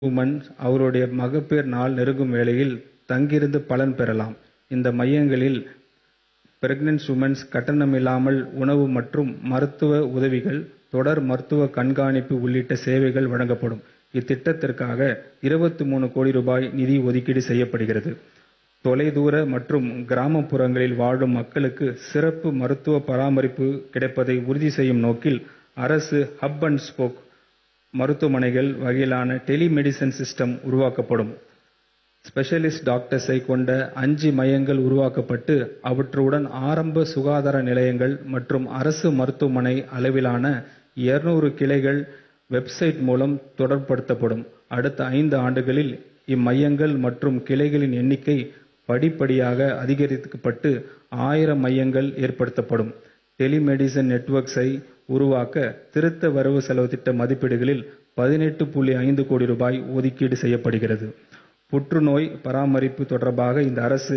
Woman அவருடைய மகப்பேறு நாள் நெருங்கும் வேளையில் தங்கியிருந்து பலன் பெறலாம். இந்த மையங்களில் பிரெக்னன்ட் உமன்ஸ் கட்டணமில்லாமல் உணவு மற்றும் மருத்துவ உதவிகள், தொடர் மருத்துவ கண்காணிப்பு உள்ளிட்ட சேவைகள் வழங்கப்படும். இத்திட்டத்திற்காக ரூ. 23 கோடி நிதி ஒதுக்கீடு செய்யப்படுகிறது. தொலைதூர மற்றும் கிராமப்புறங்களில் வாழும் மக்களுக்கு சிறப்பு மருத்துவ பராமரிப்பு கிடைப்பதை உறுதி செய்யும் நோக்கில் அரசு ஹப் அண்ட் ஸ்போக் மருத்துவமனைகள் வகையிலான டெலிமெடிசின் சிஸ்டம் உருவாக்கப்படும். ஸ்பெஷலிஸ்ட் டாக்டர்ஸை கொண்ட 5 மையங்கள் உருவாக்கப்பட்டு அவற்றுடன் ஆரம்ப சுகாதார நிலையங்கள் மற்றும் அரசு மருத்துவமனை அளவிலான 200 கிளைகள் வெப்சைட் மூலம் தொடர்படுத்தப்படும். அடுத்த 5 ஆண்டுகளில் இம்மையங்கள் மற்றும் கிளைகளின் எண்ணிக்கை படிப்படியாக அதிகரிக்கப்பட்டு 1000 மையங்கள் ஏற்படுத்தப்படும். டெலிமெடிசின் நெட்வொர்க்ஸை உருவாக்க திருத்த வரவு செலவு திட்ட மதிப்பீடுகளில் ரூ. 18.5 கோடி ஒதுக்கீடு செய்யப்படுகிறது. புற்றுநோய் பராமரிப்பு தொடர்பாக இந்த அரசு